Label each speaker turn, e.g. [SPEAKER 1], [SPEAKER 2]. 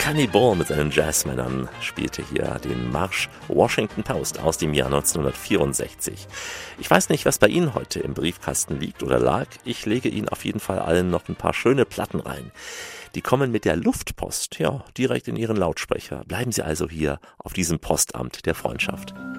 [SPEAKER 1] Cannibal mit seinen Jazzmännern spielte hier den Marsch Washington Post aus dem Jahr 1964. Ich weiß nicht, was bei Ihnen heute im Briefkasten liegt oder lag. Ich lege Ihnen auf jeden Fall allen noch ein paar schöne Platten rein. Die kommen mit der Luftpost, ja, direkt in Ihren Lautsprecher. Bleiben Sie also hier auf diesem Postamt der Freundschaft.